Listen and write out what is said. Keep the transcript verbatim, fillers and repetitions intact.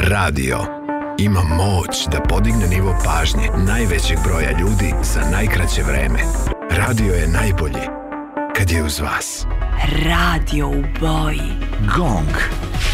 Radio ima moć da podigne nivo pažnje najvećeg broja ljudi za najkraće vreme. Radio je najbolji kad je uz vas. Radio u boji. Gong.